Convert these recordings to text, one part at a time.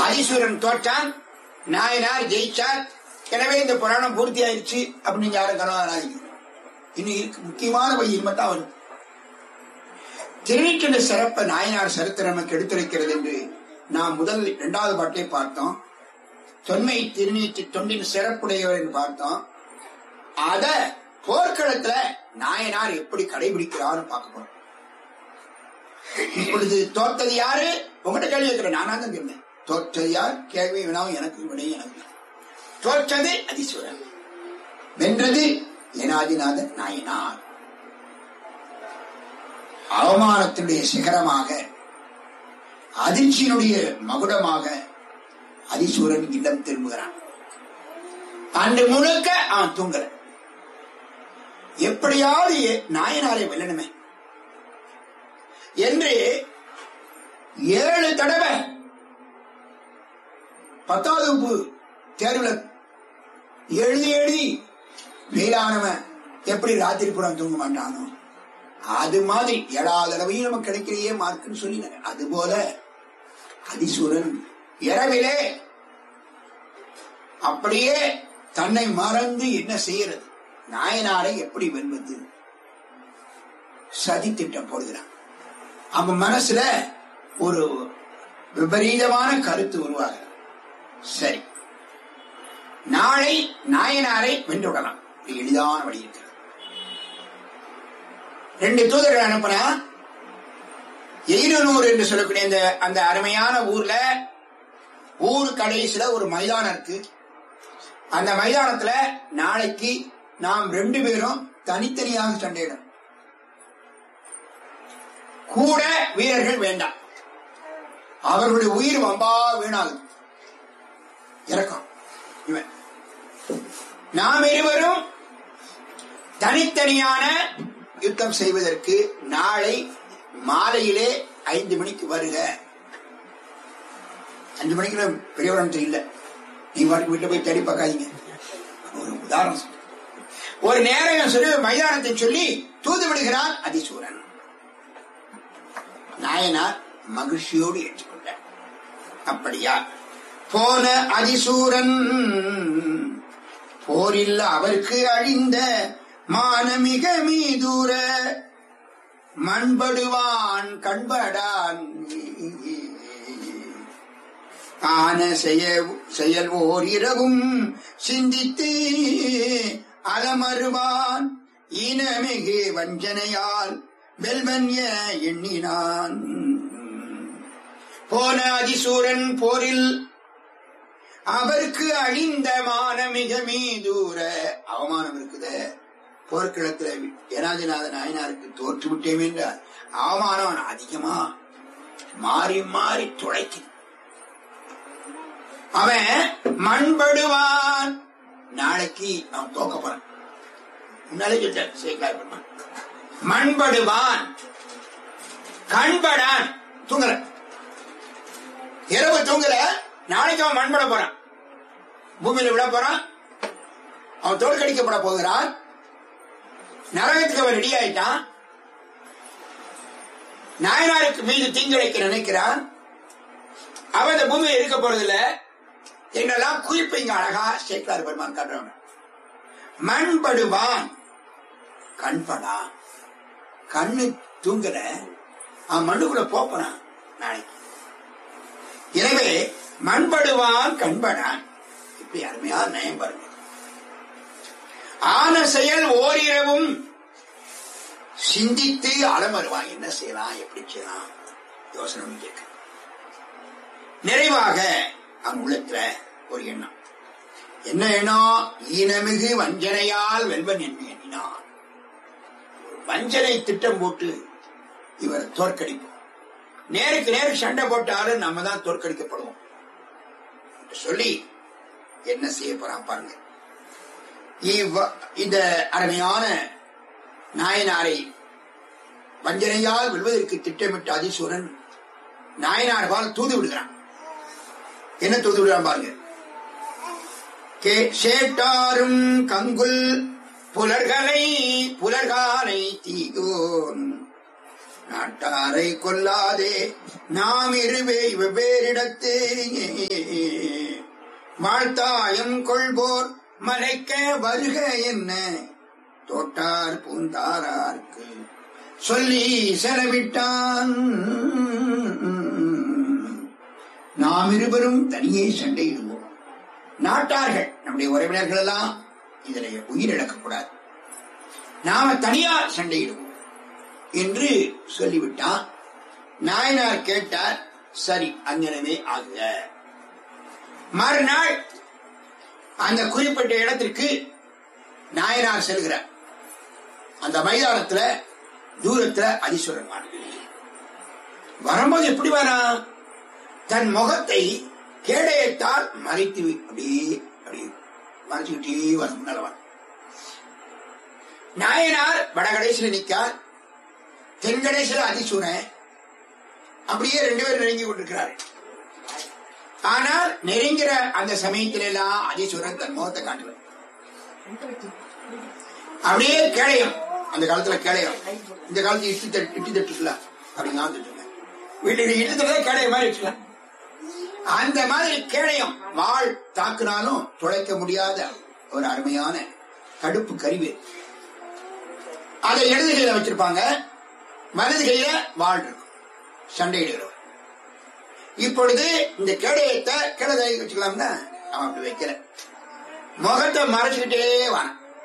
அதிசூரன் தோற்றான், நாயனார் ஜெயிச்சார். எனவே இந்த புராணம் பூர்த்தி ஆயிடுச்சு அப்படின்னு யாரும் கனவாராதீங்க. இன்னும் இருக்கு முக்கியமான வழியில் மட்டும் வரும். திருநீற்றின சிறப்ப நாயனார் சரித்திரம் நமக்கு எடுத்துரைக்கிறது என்று நாம் முதல் 2வது பாட்டை பார்த்தோம். தொன்மை திருநீற்று தொண்டின் சிறப்புடையவர் என்று பார்த்தோம். அத போர்க்களத்துல நாயனார் எப்படி கடைபிடிக்கிறார் பார்க்க போறோம். இப்பொழுது தோற்றது யாரு? உங்ககிட்ட கேள்வி வைக்கிறேன். நானா தான் சொன்னேன். தோற்றது யார்? கேள்வி வேணாம் எனக்கு விடையும் எனக்கு. தோற்றது அதிசூரன், வென்றது ஏனாதிநாதன் நாயனார். அவமானத்தினுடைய சிகரமாக, அதிர்ச்சியினுடைய மகுடமாக அதிசூரன் இல்லம் திரும்புகிறான். அன்று முழுக்க அவன் தூங்கல. எப்படியாவது நாயனாரை வெல்லணுமே என்று 7 தடவை 10வது வகுப்பு தேர்வுல எழுதி மேலானவன் எப்படி ராத்திரி புறம் தூங்க மாட்டானோ அது மாதிரி 7வது தடவையும் நமக்கு கிடைக்கிறையே மார்க்குன்னு சொல்லினாங்க. அதுபோல அதிசூரன் இரவிலே அப்படியே தன்னை மறந்து என்ன செய்யறது, நாயனாரை எப்படி வெல்வது சதி திட்டம் போடுகிறான். அவன் மனசுல ஒரு விபரீதமான கருத்து உருவாகிறது. சரி, நாளை நாயனாரை வென்றுவிடலாம், எளிதான வழி இருக்கிறது. 2 தூதர்கள் அனுப்பினா, எயிரனூர் என்று சொல்லக்கூடிய அந்த அருமையான ஊர்ல ஊர் கடைசியில ஒரு மைதானம் இருக்கு. அந்த மைதானத்துல நாளைக்கு நாம் 2 பேரும் தனித்தனியாக சண்டையிடும். கூட வீரர்கள் வேண்டாம், அவர்களுடைய உயிர் வம்பா வீணாகும். இறக்கம் இவன். நாம் இருவரும் தனித்தனியான யுத்தம் செய்வதற்கு நாளை மாலையிலே 5 மணிக்கு வருக. 5 மணிக்கு பெரியவரம் இல்ல, நீங்க வாட்டுக்கு வீட்டுல போய் தேடி பார்க்காதீங்க. ஒரு உதாரணம், ஒரு நேரம் சொல்லி மைதானத்தை சொல்லி தூது விடுகிறான் அதிசூரன். நாயனார் மகிழ்ச்சியோடு ஏற்றுக்கொண்டார். அப்படியா? போன அதிசூரன் போரில் அவருக்கு அழிந்த மானமிக மீதூர மண்படுவான் கண்படான் ஆன செயல் ஓர் இரவும் சிந்தித்து அலமருவான் ஈனமிகு வஞ்சனையால் வெல்வன்ய எண்ணினான். போன அதிசூரன் போரில் அவருக்கு அழிந்த மானமிக மீதூர, அவமானம் இருக்குது போர்க்களத்துல. ஏனாதிநாத நாயனாருக்கு தோற்று விட்டேன் என்ற அவமானம் அதிகமா மாறி மாறி துளைக்கு. அவன் மண்படுவான், நாளைக்கு அவன் தோக்க போறான். முன்னாலே சொல்ல மண்படுவான் கண்படான். தூங்கல, இரவு தூங்கல, நாளைக்கு அவன் மண்பட போறான், பூமியில விட போறான், அவன் தோற்கடிக்கப்பட போகிறான். நரகத்துக்கு அவன் ரெடி ஆயிட்டான். நாயனாருக்கு மீது தீங்கிழைக்க நினைக்கிறான். அவன் இந்த பூமியை இருக்க போறதில்ல. என்னெல்லாம் குறிப்பீங்க அழகா சேக்கலார் பெருமான் காட்டுறவன். மண்படுவான் கண்படான், கண்ணு தூங்கல, அவன் மண்ணுக்குள்ள போறான் நாளைக்கு. எனவே மண்படுவான் கண்படான், இப்படி அருமையா நயம் பாருங்க. ஆன செயல் ஓரிரவும் சிந்தித்து அலமருவான். என்ன செய்யலாம், எப்படி செய்யலாம், யோசனை கேட்க. நிறைவாக அவன் உள்ளத்துல ஒரு எண்ணம். என்ன எண்ணம்? ஈனமிகு வஞ்சனையால் வெல்வன் என்று எண்ணினான். வஞ்சனை திட்டம் போட்டு இவர் தோற்கடிப்போம், நேருக்கு நேருக்கு சண்டை போட்டாலும் நம்ம தான் தோற்கடிக்கப்படுவோம் சொல்லி என்ன செய்ய போறான் பாருங்க. இந்த அருமையான நாயனாரை வஞ்சனையால் வெல்வதற்கு திட்டமிட்ட அதிசூரன் நாயனார்வால் தூது விடுகிறான். என்ன தூது விடுறான் பாருங்க. சேட்டாரும் கங்குல் புலர்காலை தீயோன் நாட்டாரை கொல்லாதே நாம் இருவே வெவ்வேறிடத்தே வாழ்த்தாயம் கொள்வோர் மலைக்க வருக என்ன தோட்டார் பூந்தாரார்க்கு சொல்லி செலவிட்டான். நாம் இருவரும் தனியே சண்டையிடுவோம். நாட்டார்கள் நம்முடைய உறவினர்கள் எல்லாம் இதில் உயிரிழக்கக்கூடாது, நாம தனியா சண்டையிடுவோம் என்று சொல்லிவிட்டான். நாயனார் கேட்டார், சரி அங்கனவே ஆகுக. மறுநாள் அந்த குறிப்பிட்ட இடத்திற்கு நாயனார் செல்கிறார். அந்த மைதானத்துல தூரத்துல அதிசுரன் வரும்போது எப்படி வரா, தன் முகத்தை கேடயத்தால் மறைத்து அப்படியே அப்படியே மறைச்சுக்கிட்டே வரும் நல்லவன். நாயனார் வடகடைசியில நிற்கார், தென்கடைசியில அதிசூரன். அப்படியே 2 பேரும் நெருங்கி கொண்டிருக்கிறார். ஆனால் நெருங்கிற அந்த சமயத்தில எல்லாம் அதிசூரன் தன் முகத்தை காட்டுவார். அப்படியே கேளையம், அந்த காலத்துல கேளையம், இந்த காலத்துல இட்டு தட்டுக்கலாம் அப்படிங்க வீட்டுக்கு இட்டு கேளைய மாதிரி வச்சுக்கலாம். அந்த மாதிரி கேளையம் வாழ் தாக்குனாலும் துளைக்க முடியாத ஒரு அருமையான தடுப்பு கருவி. அதை இடது கையில வச்சிருப்பாங்க, வலது கையில வாழ் இருக்கும், சண்டையிடுகிறோம். இப்பொழுது இந்த கேடயத்தை கிழதை வச்சுக்கலாம்னா அவன் அப்படி வைக்கல, முகத்தை மறைச்சுக்கிட்டே வான.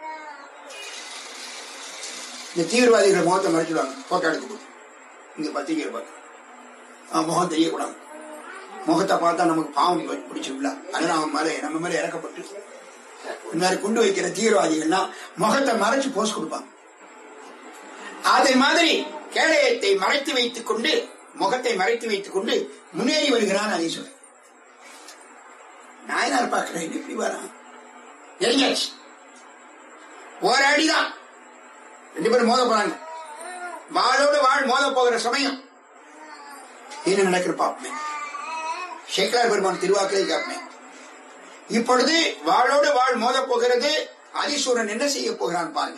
இந்த தீவிரவாதிகள் முகத்தை மறைச்சிடுவாங்க, போட்டோ எடுக்க இங்க பத்திரிகை பார்க்க முகம் தெரியக்கூடாது. முகத்தை பார்த்தா நமக்கு பாவம் பிடிச்சிருக்கல, அதனால அவன் மேல நம்ம மேல இறக்கப்பட்டு இந்த மாதிரி கொண்டு வைக்கிற தீவிரவாதிகள்னா முகத்தை மறைச்சு போஸ் கொடுப்பாங்க. அதே மாதிரி கேடயத்தை மறைத்து வைத்துக் கொண்டு, முகத்தை மறைத்து வைத்துக் கொண்டு முன்னேறி வருகிறான் அதீஸ்வரன். நாயனார் பார்க்கிறேன், எப்படி வரான், நெருங்கியாச்சு, ஒரு அடிதான் 2 பேரும் மோத போறாங்க. வாளோடு வாழ் மோத போகிற சமயம் என்ன நடக்கிற பாப்பமே, சேக்கலார் பெருமான் திருவாக்களை காப்பமே. இப்பொழுது வாளோடு வாழ் மோத போகிறது. அதிசூரன் என்ன செய்ய போகிறான் பாருங்க.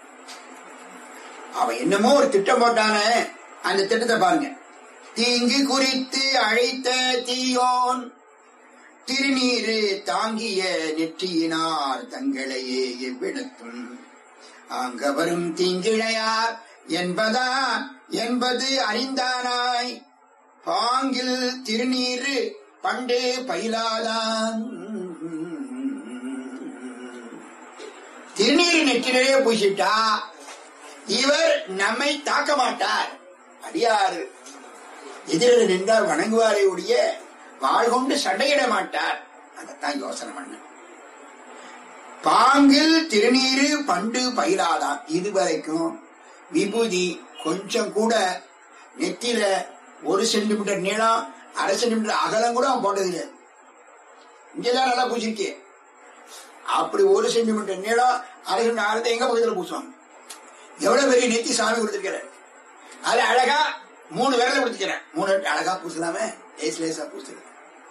அவன் என்னமோ ஒரு திட்டம் போட்டான, அந்த திட்டத்தை பாருங்க. தீங்கு குறித்து அழைத்த தீயோன் திருநீரு தாங்கிய நெற்றியினார் தங்களையே எவ்விடத்தும் அங்க வரும் தீங்கிழையார் என்பது அறிந்தானாய் பாங்கில் திருநீரு பண்டு பயிலாதான். திருநீரு நெற்றிலே பூசிட்டா இவர் நம்மை தாக்க மாட்டார், அடியாறு எதிரில் நின்றால் வணங்குவாரே உடைய வாழ் கொண்டு சண்டையிட மாட்டார். அதைத்தான் யோசனை பண்ண. பாங்கில் திருநீரு பண்டு பயிலாதான். இதுவரைக்கும் விபூதி கொஞ்சம் கூட நெத்தில 1 சென்டிமீட்டர் நீளம் 1/2 சென்டிமீட்டர் அகலம் கூட அவன் போட்டதில்லை. இங்கதான் நல்லா பூசிருக்கே. அப்படி 1 சென்டிமீட்டர் நீளம் 1/2 சென்டிமீட்டர் அகலத்தை எங்க பக்கத்துல பூசுவாங்க? எவ்வளவு பெரிய நெத்தி சாமி கொடுத்திருக்கிற, அது அழகா 3 விரல கொடுத்துக்கிறேன், 3 அழகா பூசலாமே, லேசா பூசுறேன்.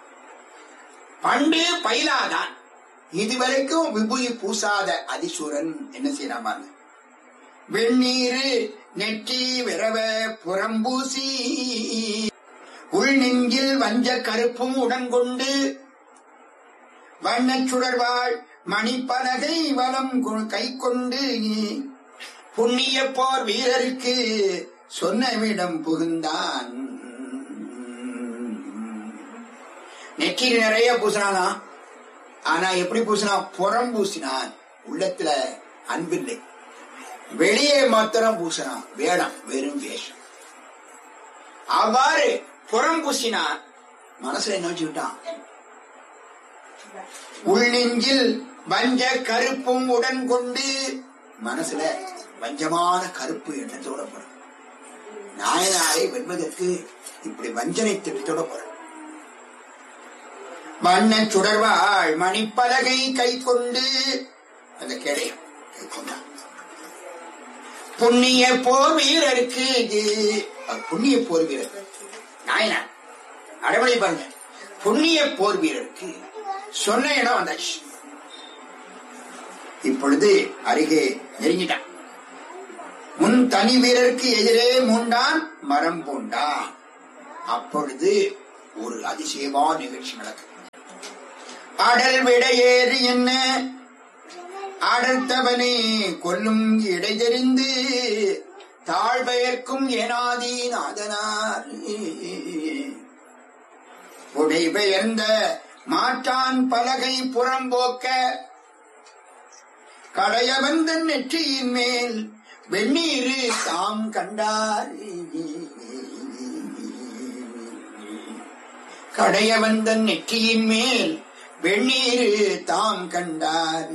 பண்டு பயிலாதான். இதுவரைக்கும் விபூதி பூசாத அதிசூரன் என்ன செய்யறான் பாருங்க. வெந்நீரு நெற்றி விரவ புறம்பூசி உள் நெஞ்சில் வஞ்ச கருப்பும் உடன்கொண்டு வண்ணச் சுடர்வாள் மணிப்பலகை வலம் கை கொண்டு புண்ணிய போர் வீரருக்கு சொன்னவிடம் புகுந்தான். நெற்றியில் நிறைய பூசினானா, ஆனா எப்படி பூசினான்? புறம் பூசினான். உள்ளத்துல அன்பில்லை, வெளியே மாத்திரம் பூசினான். வேடம், வெறும் வேஷம். அவ்வாறு புறம் பூசினான். மனசுல என்ன வச்சுக்கிட்டான்? உள் நெஞ்சில் வஞ்ச கருப்பும் உடன் கொண்டு, மனசுல வஞ்சமான கருப்பு எண்ணத்தோட போற நாயனாரை வெல்வதற்கு இப்படி வஞ்சனை திட்டத்தோட போற. வண்ண சுடர்வாள் மணிப்பலகை கை கொண்டு, அந்த கேடயம் கை கொண்டான். புண்ணிய போர் வீரருக்கு, புண்ணிய போர் வீரர் நாயனார் அடமொழி பாருங்க. புண்ணிய போர் வீரருக்கு சொன்ன இடம் வந்தாச்சு. இப்பொழுது அருகே நெருங்கிட்டான். முன் தனி வீரருக்கு எதிரே மூண்டான், மரம் பூண்டான். அப்பொழுது ஒரு அதிசயமான நிகழ்ச்சி நடக்கும். அடல் விடையேறு என்ன அடர்த்தவனே கொல்லும் இடை தெரிந்து தாழ்பெயர்க்கும் ஏனாதி நாதனார் உடைபெயர்ந்த மாற்றான் பலகை புறம்போக்க கடையவந்தன் நெற்றியின் மேல் வெந்நீரு தாம் கண்டார். கடையவந்தன் நெற்றியின் மேல் வெந்நீரு தாம் கண்டார்.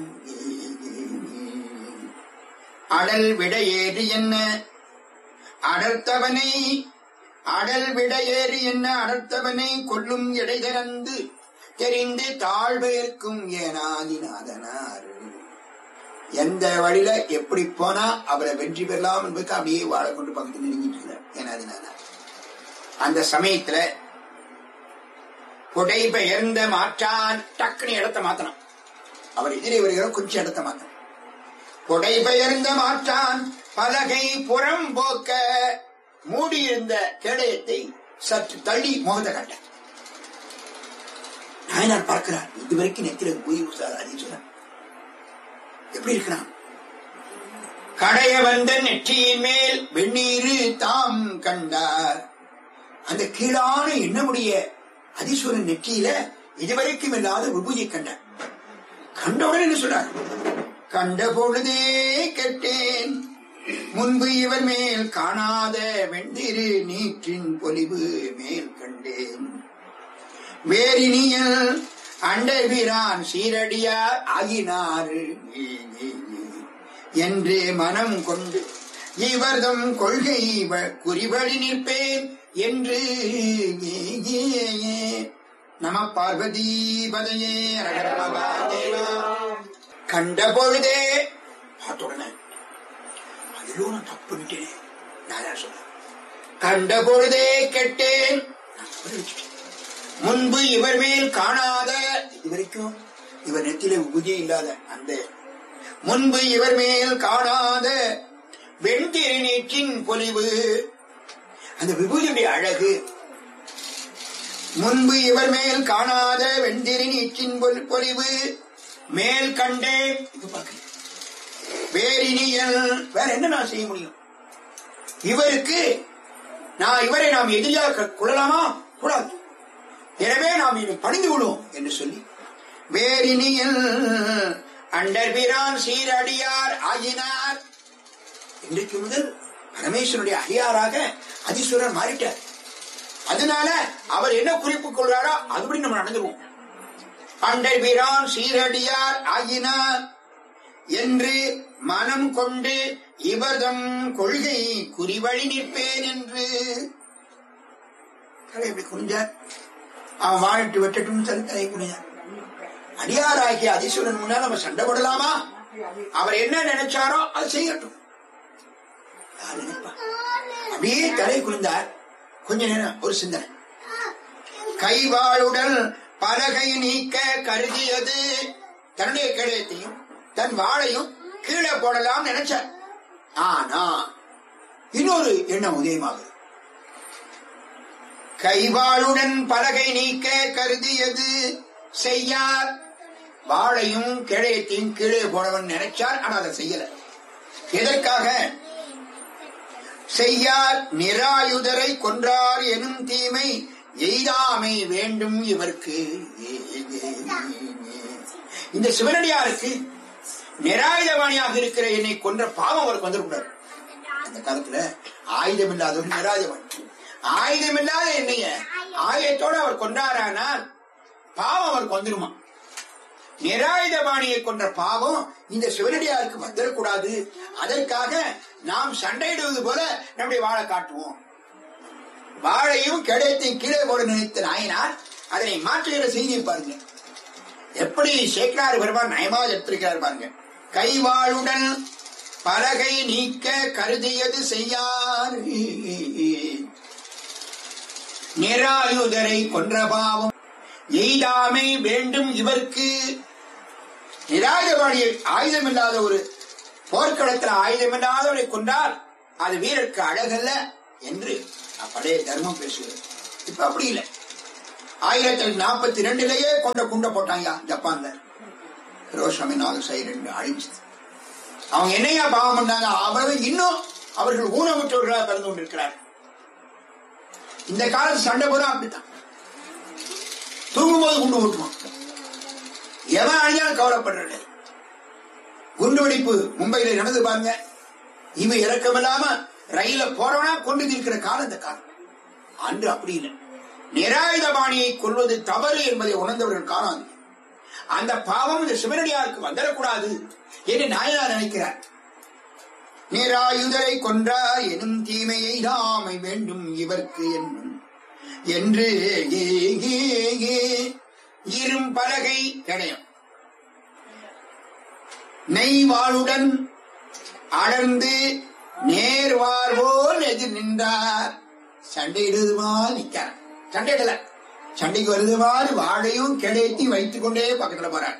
அடல் விடையேறு என்ன அடர்த்தவனை அடல் விடையேறு என்ன அடர்த்தவனை கொல்லும் இடை திறந்து தெரிந்து தாழ்வேற்கும் ஏனாதிநாதனார். எந்த வழியில எப்படி போனா அவரை வெற்றி பெறலாம் என்பதுக்கு அப்படியே வாழ கொண்டு பக்கத்தில் நெருங்கிட்டு இருக்கிறார் ஏனாதிநாதனார். அந்த சமயத்துல புடை பெயர்ந்த மாற்றான் டக்குனு இடத்தை மாத்தணும். அவர் எதிரே வருகிற கொஞ்சம் இடத்தை மாத்தணும். புடை பெயர்ந்த மாற்றான் பலகை புறம் போக்க மூடியிருந்த கேடயத்தை சற்று தள்ளி முகத்தை காட்ட நாயனார் பார்க்கிறார். இதுவரைக்கும் நெத்தில உயிர் அதீஸ்வரன் எப்படி இருக்கிறான்? கடைய வந்த நெற்றியின் மேல் வெந்நீரு தாம் கண்டார். அந்த கீழான எண்ணமுடைய அதீஸ்வரன் நெற்றியில இதுவரைக்கும் இல்லாத விபூதியை கண்டார். கண்டவுடன் என்ன சொல்றார்? கண்ட பொழுதே கேட்டேன் முன்பு இவர் மேல் காணாத வெண்திரு நீற்றின் பொலிவு மேல் கண்டேன். வேரினியல் அண்டவீரான் சீரடியார் ஆகினார் என்று மனம் கொண்டு இவர்தம் கொள்கை குறிவழி நிற்பேன் என்று நம பார்வதி பதையே. கண்ட பொழுதே பார்த்துடனே அதிலோ நான் தப்பு பண்ணிட்டேன். நான் சொல்ல கண்ட பொழுதே கேட்டேன். முன்பு இவர் மேல் காணாத இதுவரைக்கும் இவர் நெத்தில உபுதியே இல்லாத அந்த முன்பு இவர் மேல் காணாத வெண்திருநீற்றின் பொலிவு அந்த விபூதியுடைய அழகு. முன்பு இவர் மேல் காணாத வெண்திருநீற்றின் பொலிவு மேல் கண்டேன். வேறினியல் வேற என்ன நான் செய்ய முடியும்? இவருக்கு இவரை நாம் எதிரியாக கொள்ளலாமா? கூடாது. எனவே நாம் இனி பணிந்து விடுவோம் என்று சொல்லி வேறினியல் அண்டர்பிரான் சீரடியார் ஆகினார். இன்றைக்கு முதல் பரமேஸ்வரனுடைய அடியாராக அதீஸ்வரர் மாறிட்டார். அதனால அவர் என்ன குறிப்பு கொள்றாரோ அதுபடி நம்ம நடந்துருவோம். அண்டர்பிரான் சீரடியார் ஆகினார் என்று மனம் கொண்டு இவர்தம் கொள்கை குறிவழி நிற்பேன் என்று எப்படி குனிஞ்சார். அவன் வாழ்த்து வெட்டட்டும் தலை குனிஞ்சார். அடியாராகிய அதீஸ்வரன் முன்னால் நம்ம சண்டை போடலாமா? அவர் என்ன நினைச்சாரோ அது செய்யட்டும். அப்படியே தலை குனிந்தார். கொஞ்ச நேரம் ஒரு சிந்தனை. கைவாளுடன் பலகை நீக்க கருதியது தன்னுடைய கேடயத்தையும் தன் வாளையும் கீழே போடலாம் நினைச்சார். ஆனா இன்னொரு எண்ணம் உதயமாகுது. கைவாளுடன் பலகை நீக்க கருதியது செய்யார். வாளையும் கேடயத்தையும் கீழே போடவன் நினைச்சார். ஆனா அதை செய்யல. எதற்காக? செய்யார் நிராயுதரை கொன்றார் எனும் தீமை எய்தாமை வேண்டும் இவருக்கு. இந்த சிவனடியாருக்கு நிராயுதவாணியாக இருக்கிற என்னை கொன்ற பாவம் அவருக்கு வந்துடக்கூடாது. அந்த காலத்துல ஆயுதம் இல்லாதவர் நிராயுதவாணி. ஆயுதம் இல்லாத என்னைய ஆயுதத்தோடு அவர் கொண்டாரானால் பாவம் அவருக்கு வந்துருமா? நிராயுதபாணியை கொன்ற பாவம் இந்த சிவனடியாருக்கு வந்துடக்கூடாது. அதற்காக நாம் சண்டையிடுவது போல நம்முடைய வாழை காட்டுவோம். வாழையும் கேடயத்தையும் கீழே போட நினைத்த நாயனார் அதனை மாற்றுகிற செய்தியை பாருங்க. எப்படி சேக்கரார் பெருமான் நயமாக எடுத்திருக்கிறார் பாருங்க. கைவாளுடன் பலகை நீக்க கருதியது செய்யார். நிராயுதரை கொன்ற பாவம் எய்தாமை வேண்டும் இவருக்கு. நிராயுதபாணியை ஆயுதம் இல்லாத ஒரு போர்க்களத்தில் ஆயுதம் இல்லாதவரை கொண்டால் அது வீரருக்கு அழகல்ல என்று அப்படியே தர்மம் பேசுகிறது. இப்ப அப்படி இல்லை. 1942 குண்ட போட்டாங்க ஜப்பான்ல. ஹிரோஷிமா நாகசாகி 2 அழிஞ்சது. அவங்க என்னையா பாவம் பண்ணாங்க? அவ்வளவு இன்னும் அவர்கள் ஊனமுற்றவர்களாக பிறந்து கொண்டிருக்கிறார்கள். இந்த காலத்து சண்டை போறா அப்படித்தான். தூங்கும்போது குண்டு ஊட்டுவான். எவன் அழிஞ்சாலும் கவலைப்படுறது. குண்டு வெடிப்பு மும்பையில நடந்து பாருங்க. இவன் இறக்கமில்லாம ரயில போறவனா கொண்டு இருக்கிற காலம் இந்த காலம். அன்று அப்படி இல்லை. நிராயுதபாணியை கொல்வது தவறு என்பதை உணர்ந்தவர்கள் காலம். அந்த பாவம் இந்த சிவனடியாருக்கு வந்துடக்கூடாது என்று நாயனார் நினைக்கிறார். நிராயுதரை கொன்றார் எனும் தீமையை தாமை வேண்டும் இவர்க்கு என்னும் என்று இரும் பலகை கிடையும் நெய்வாளுடன் அடர்ந்து நேர்வார்வோல் எதிர் நின்றார். சண்டையிடுமா நிற்கிறார். சண்டையிடல, சண்டைக்கு வருதுமாறு வாழையும் கிடைத்தி வைத்துக் கொண்டே பக்கத்துல போறார்.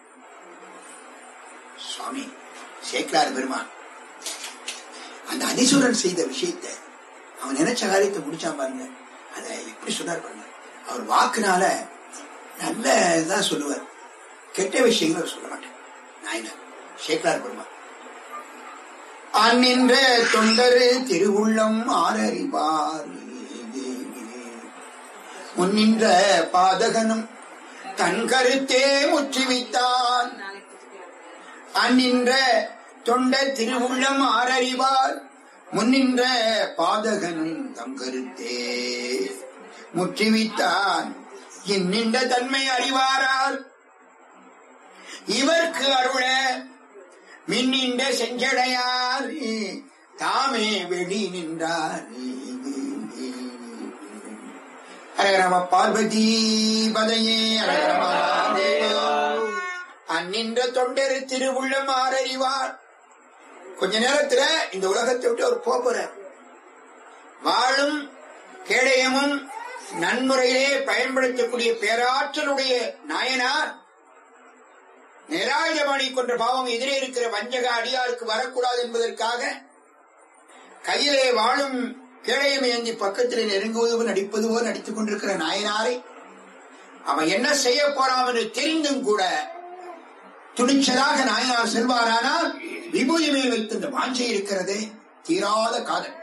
சுவாமி சேக்கலார் பெருமான் அந்த அதிசூரன் செய்த விஷயத்தை அவன் நினைச்ச காரியத்தை முடிச்சான் பாருங்க. அதை எப்படி சொன்னார் பாருங்க. அவர் வாக்குனால நல்ல இதுதான் சொல்லுவார், கெட்ட விஷயங்களை அவர் சொல்ல மாட்டேன். நாயனார் சேக்கலார் பெருமான் அந்நின்ற தொண்டரு திருவுள்ளம் ஆரறிவார் முன்னின்ற பாதகனும் தன் கருத்தே முற்றிவித்தான். அந்நின்ற தொண்டர் திருவுள்ளம் ஆரறிவார் முன்னின்ற பாதகனும் தம் கருத்தே முற்றிவித்தான். இன்னின்ற தன்மை அறிவாரால் இவர்க்கு அருள மின்னின்ற செஞ்சடையார் தாமே வெளி நின்றார். ஹரஹர பார்வதி பதையே அந்நின்ற தொண்டரு திருவுள்ளம் ஆரறிவார். கொஞ்ச நேரத்துல இந்த உலகத்தை விட்டு அவர் போற வாழும் கேடயமும் நன்முறையிலே பயன்படுத்தக்கூடிய பேராற்றலுடைய நாயனார் நிராயுதபாணி கொன்ற பாவம் எதிரே இருக்கிற வஞ்சக அடியாருக்கு வரக்கூடாது என்பதற்காக கையிலே வாழும் கேடயம் ஏந்தி பக்கத்திலே நெருங்குவதுவோ நடிப்பதுவோ நடித்துக் கொண்டிருக்கிற நாயனாரை அவன் என்ன செய்ய போறான் என்று தெரிந்தும் கூட துணிச்சலாக நாயனார் செல்வாரானால் விபூதி மேல் வைத்து இந்த வாஞ்சை இருக்கிறதே தீராத காதல்.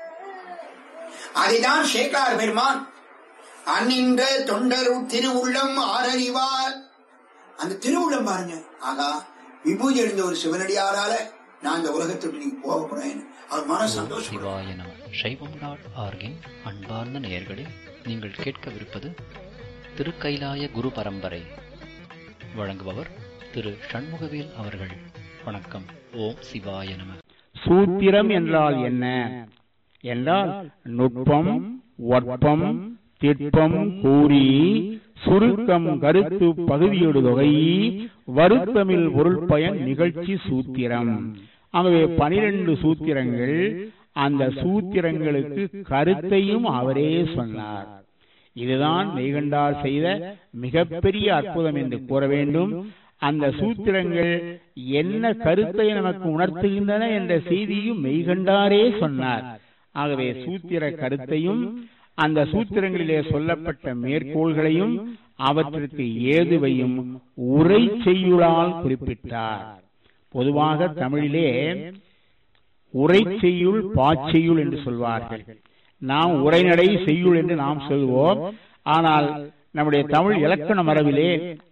அதைதான் சேக்கலார் பெருமான் அந்நின்ற தொண்டரு திருவுள்ளம் ஆரறிவார். அந்த திருவுள்ளம் பாருங்க, ஆகா விபூதி அடைந்த ஒரு சிவனடியாரால நான் இந்த உலகத்தை நீங்க போக போறேன். அவர் மன சந்தோஷம். சைவம்.org அன்பார்ந்த நேயர்களே, நீங்கள் கேட்கவிருப்பது திருக்கைலாய குரு பரம்பரை. வழங்குபவர் திரு சண்முகவேல் அவர்கள். வணக்கம். ஓம் சிவாய நம. சூத்திரம் என்றால் என்ன என்றால் நுட்பம், ஒற்பம், திட்பம் கூறி சுருக்கம் கருத்து பகுதியோடு தொகை வருத்தமிழ் பொருள் பயன் நிகழ்ச்சி சூத்திரம். ஆகவே 12 சூத்திரங்கள். அந்த சூத்திரங்களுக்கு கருத்தையும் அவரே சொன்னார். இதுதான் மெய்கண்டார் செய்த மிகப்பெரிய அற்புதம் என்று கூற வேண்டும். அந்த சூத்திரங்கள் என்ன கருத்தை நமக்கு உணர்த்துகின்றன என்ற செய்தியும் மெய்கண்டாரே சொன்னார். ஆகவே சூத்திர கருத்தையும் அந்த சூத்திரங்களிலே சொல்லப்பட்ட மேற்கோள்களையும் அவற்றிற்கு ஏதுவையும் உரை செய்யுளால் குறிப்பிட்டார். பொதுவாக தமிழிலே உரை செய்யுள் பாச்செய்யுள் என்று சொல்வார்கள். நாம் உரைநடை செய்யுள் என்று நாம் சொல்வோம். ஆனால் நம்முடைய தமிழ் இலக்கண மரபிலே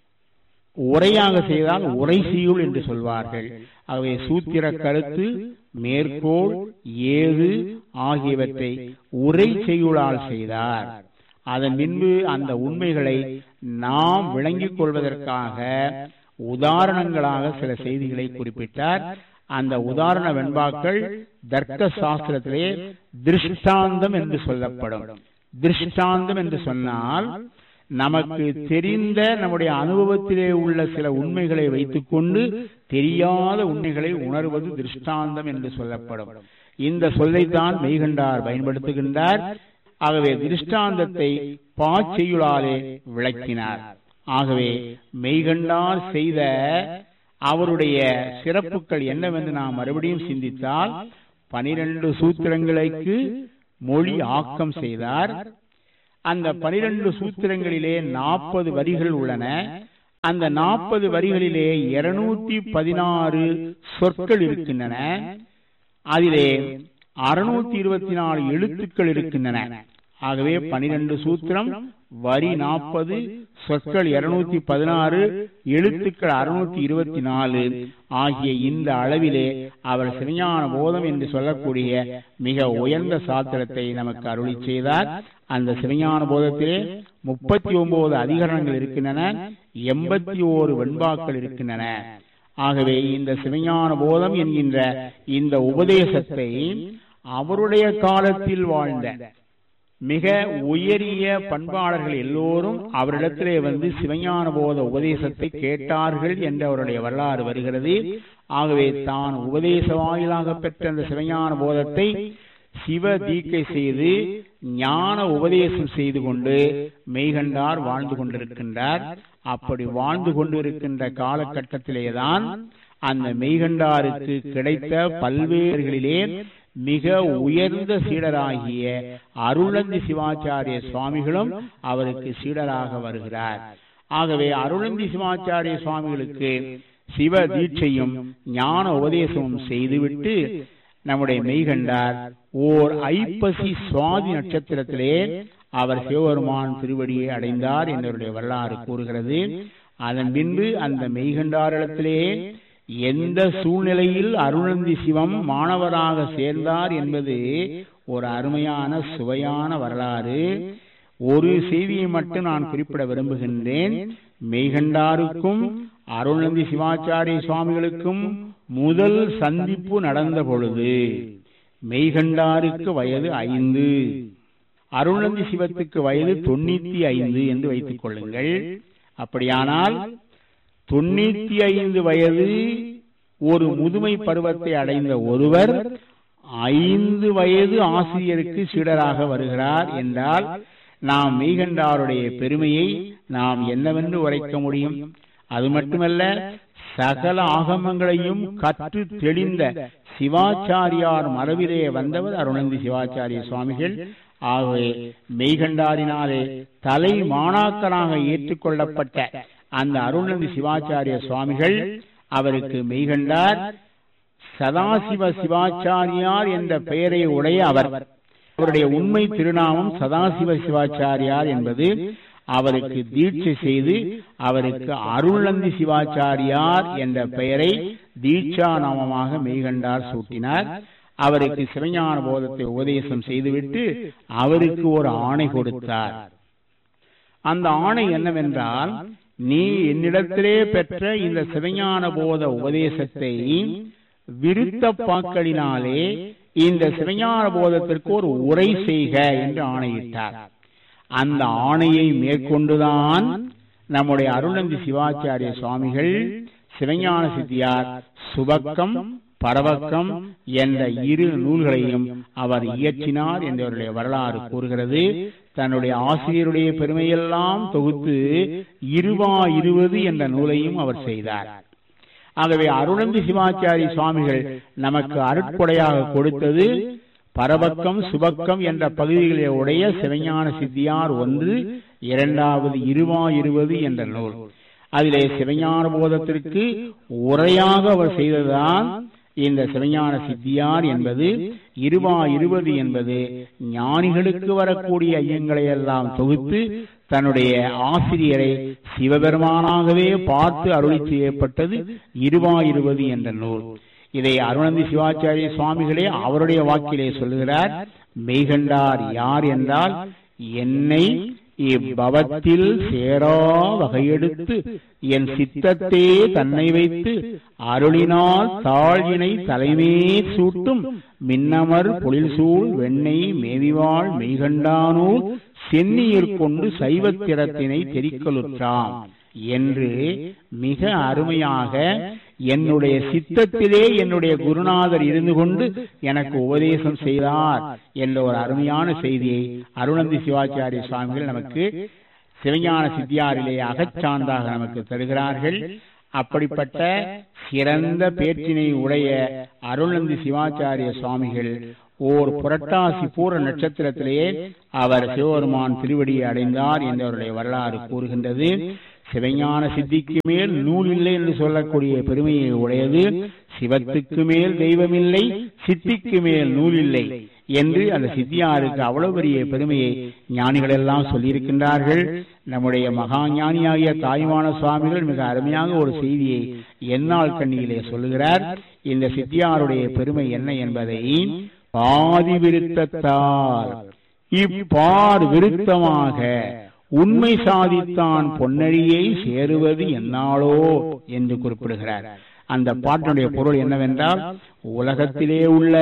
உரையாக செய்தால் உரை செய்யுள் என்று சொல்வார்கள். ஆகவே சூத்திர கருத்து, மேற்கோள், ஏது ஆகியவற்றை உரை செய்யுளால் செய்தார். அதன் பின்பு அந்த உண்மைகளை நாம் விளங்கிக் கொள்வதற்காக உதாரணங்களாக சில செய்திகளை குறிப்பிட்டார். அந்த உதாரண வெண்பாக்கள் தர்க்க சாஸ்திரத்திலே திருஷ்டாந்தம் என்று சொல்லப்படும். திருஷ்டாந்தம் என்று சொன்னால் நமக்கு தெரிந்த நம்முடைய அனுபவத்திலே உள்ள சில உண்மைகளை வைத்துக் கொண்டு தெரியாத உண்மைகளை உணர்வது திருஷ்டாந்தம் என்று சொல்லப்படும். இந்த சொல்லைத்தான் மெய்கண்டார் பயன்படுத்துகின்றார். ஆகவே திருஷ்டாந்தத்தை பாச்செய்யுளாலே விளக்கினார். ஆகவே மெய்கண்டார் செய்த அவருடைய சிறப்புகள் என்னவென்று நாம் மறுபடியும் சிந்தித்தால் 12 சூத்திரங்களுக்கு மொழி ஆக்கம் செய்தார். அந்த 12 சூத்திரங்களிலே 40 வரிகள் உள்ளன. அந்த 40 வரிகளிலே 216 சொற்கள் இருக்கின்றன. அதிலே 624 எழுத்துக்கள் இருக்கின்றன. ஆகவே 12 சூத்திரம், வரி 40, சொற்கள் 216, எழுத்துக்கள் 624 ஆகிய இந்த அளவிலே அவர் சிவஞான போதம் என்று சொல்லக்கூடிய மிக உயர்ந்த சாத்திரத்தை நமக்கு அருளி செய்தார். அந்த சிவஞான போதத்திலே 39 அதிகரணங்கள் இருக்கின்றன, 81 வெண்பாக்கள் இருக்கின்றன. ஆகவே இந்த சிவஞான போதம் என்கின்ற இந்த உபதேசத்தை அவருடைய காலத்தில் வாழ்ந்த மிக உயரிய பண்பாளர்கள் எல்லோரும் அவரிடத்திலே வந்து சிவஞான போத உபதேசத்தை கேட்டார்கள் என்று அவருடைய வரலாறு வருகிறது. ஆகவே தான் உபதேச வாயிலாக பெற்ற அந்த சிவஞான போதத்தை சிவ தீக்கை செய்து ஞான உபதேசம் செய்து கொண்டு மெய்கண்டார் வாழ்ந்து கொண்டிருக்கின்றார். அப்படி வாழ்ந்து கொண்டிருக்கின்ற காலகட்டத்திலேதான் அந்த மெய்கண்டாருக்கு கிடைத்த பல்வேறுகளிலே மிக உயர்ந்த சீடராகிய அருளந்தி சிவாச்சாரிய சுவாமிகளும் அவருக்கு சீடராக வருகிறார். ஆகவே அருளந்தி சிவாச்சாரிய சுவாமிகளுக்கு சிவ தீட்சையும் ஞான உபதேசமும் செய்துவிட்டு நம்முடைய மெய்கண்டார் ஓர் ஐப்பசி சுவாதி நட்சத்திரத்திலே அவர் சிவபெருமான் திருவடியை அடைந்தார் என்னுடைய வரலாறு கூறுகிறது. அதன் பின்பு அந்த மெய்கண்டாரிடத்திலே எந்த சூழ்நிலையில் அருளந்தி சிவம் மாணவராக சேர்ந்தார் என்பது ஒரு அருமையான சுவையான வரலாறு. ஒரு செய்தியை மட்டும் நான் குறிப்பிட விரும்புகின்றேன். மெய்கண்டாருக்கும் அருளந்தி சிவாச்சாரிய சுவாமிகளுக்கும் முதல் சந்திப்பு நடந்த பொழுது மெய்கண்டாருக்கு வயது 5, அருளந்தி சிவத்துக்கு வயது 95 என்று வைத்துக் கொள்ளுங்கள். அப்படியானால் 95 வயது ஒரு முதுமை பருவத்தை அடைந்த ஒருவர் 5 வயது ஆசிரியருக்கு சீடராக வருகிறார் என்றால் நாம் மெய்கண்டாருடைய பெருமையை நாம் என்னவென்று உரைக்க முடியும்? அது மட்டுமல்ல, சகல ஆகமங்களையும் கற்று தெளிந்த சிவாச்சாரியார் மரபிலே வந்தவர் அருளந்தி சிவாச்சாரிய சுவாமிகள். ஆகவே மெய்கண்டாரினாலே தலை மாணாக்கராக ஏற்றுக்கொள்ளப்பட்ட அந்த அருளந்தி சிவாச்சாரிய சுவாமிகள் அவருக்கு மெய்கண்டார் சதாசிவ சிவாச்சாரியார் என்ற பெயரை உடைய அவர். அவருடைய உண்மை திருநாமம் சதாசிவ சிவாச்சாரியார் என்பது. அவருக்கு தீட்சை செய்து அவருக்கு அருளந்தி சிவாச்சாரியார் என்ற பெயரை தீட்சா நாமமாக மெய்கண்டார் சூட்டினார். அவருக்கு சிவஞான போதத்தை உபதேசம் செய்துவிட்டு அவருக்கு ஒரு ஆணை கொடுத்தார். அந்த ஆணை என்னவென்றால், நீ என்னிடத்திலே பெற்ற இந்த சிவஞான போத உபதேசத்தை விருத்த பாக்களினாலே இந்த சிவஞான போதத்திற்கு ஒரு உரை செய்க என்று ஆணையிட்டார். அந்த ஆணையை மேற்கொண்டுதான் நம்முடைய அருளந்தி சிவாச்சாரிய சுவாமிகள் சிவஞான சித்தியார் சுபக்கம் பரவக்கம் என்ற 2 நூல்களையும் அவர் இயற்றினார் என்றவருடைய வரலாறு கூறுகிறது. தன்னுடைய ஆசிரியருடைய பெருமையெல்லாம் தொகுத்து 20 என்ற நூலையும் அவர் செய்தார். ஆகவே அருளந்தி சிவாச்சாரிய சுவாமிகள் நமக்கு அருட்கொடையாக கொடுத்தது பரவக்கம் சுபக்கம் என்ற பகுதிகளை உடைய சிவஞான சித்தியார் 1, 2வது 20 என்ற நூல். அதிலே சிவஞான போதத்திற்கு உரையாக அவர் செய்ததுதான் இந்த சிவஞான சித்தியார் என்பது. 20 என்பது ஞானிகளுக்கு வரக்கூடிய ஐயங்களை எல்லாம் தொகுத்து தன்னுடைய ஆசிரியரை சிவபெருமானாகவே பார்த்து அருளி செய்யப்பட்டது 20 என்ற நூல். இதை அருளந்தி சிவாச்சாரிய சுவாமிகளே அவருடைய வாக்கிலே சொல்லுகிறார். மெய்கண்டார் யார் என்றால், என்னை இப்பவத்தில் சேரா வகையெடுத்து என் சித்தத்தே தன்னை வைத்து அருளினால் தாழ்வினை தலைமே சூட்டும் மின்னமர் பொழில்சூழ் வெண்ணெய் மேவிவாள் மெய்கண்டானூர் சென்னியர் கொண்டு சைவத்திரத்தினை தெரிக்கலுற்றாம் என்று மிக அருமையாக என்னுடைய சித்தத்திலே என்னுடைய குருநாதர் இருந்து கொண்டு எனக்கு உபதேசம் செய்தார் என்ற ஒரு அருமையான செய்தியை அருளந்தி சிவாச்சாரிய சுவாமிகள் நமக்கு சிவஞான சித்தியாரிலே அகச்சான்றாக நமக்கு தருகிறார்கள். அப்படிப்பட்ட சிறந்த பேச்சினை உடைய அருளந்தி சிவாச்சாரிய சுவாமிகள் ஓர் புரட்டாசி பூர நட்சத்திரத்திலே அவர் சிவபெருமான் திருவடியை அடைந்தார் என்று அவருடைய வரலாறு கூறுகின்றது. சிவஞான சித்திக்கு மேல் நூல் இல்லை என்று சொல்லக்கூடிய பெருமையை உடையது. சிவத்துக்கு மேல் தெய்வமில்லை, சித்திக்கு மேல் நூல் இல்லை என்று அந்த சித்தியாருக்கு அவ்வளவு பெரிய பெருமையை ஞானிகள் எல்லாம் சொல்லியிருக்கின்றார்கள். நம்முடைய மகா ஞானியாகிய தாய்மான சுவாமிகள் மிக அருமையாக ஒரு செய்தியை என்னால் கண்ணியிலே சொல்லுகிறார். இந்த சித்தியாருடைய பெருமை என்ன என்பதை பாதி விருத்தத்தார் இப்பார் விருத்தமாக உண்மை சாதித்தான் பொன்னழியை சேருவது என்னாலோ என்று குறிப்பிடுகிறார். அந்த பாட்டினுடைய பொருள் என்னவென்றால், உலகத்திலே உள்ள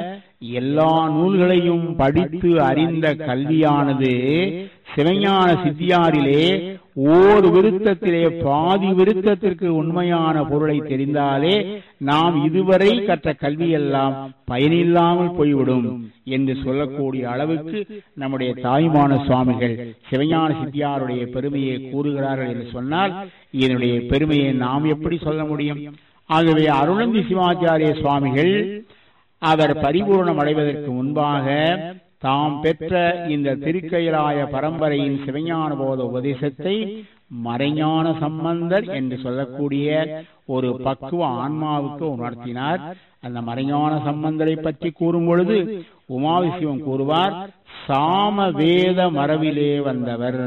எல்லா நூல்களையும் படித்து அறிந்த கல்வியானது சிவஞான சித்தியாரிலே ஓர் விருத்தத்திலே பாதி விருத்தத்திற்கு உண்மையான பொருளை தெரிந்தாலே நாம் இதுவரை கற்ற கல்வியெல்லாம் பயனில்லாமல் போய்விடும் என்று சொல்லக்கூடிய அளவுக்கு நம்முடைய தாய்மான சுவாமிகள் சிவஞான சித்தியாருடைய பெருமையை கூறுகிறார்கள் என்று சொன்னால், இதனுடைய பெருமையை நாம் எப்படி சொல்ல முடியும்? ஆகவே அருளந்தி சிவாச்சாரிய சுவாமிகள் அவர் பரிபூர்ணம் அடைவதற்கு முன்பாக தாம் பெற்ற இந்த திருக்கைலாய பரம்பரையின் சிவஞான போத உபதேசத்தை மறைஞான சம்பந்தர் என்று சொல்லக்கூடிய ஒரு பக்குவ ஆன்மாவுக்கு உணர்த்தினார். அந்த மறைஞான சம்பந்தரை பற்றி கூறும் பொழுது உமாவிசிவம் கூறுவார், சாம வேத மரபிலே வந்தவர்,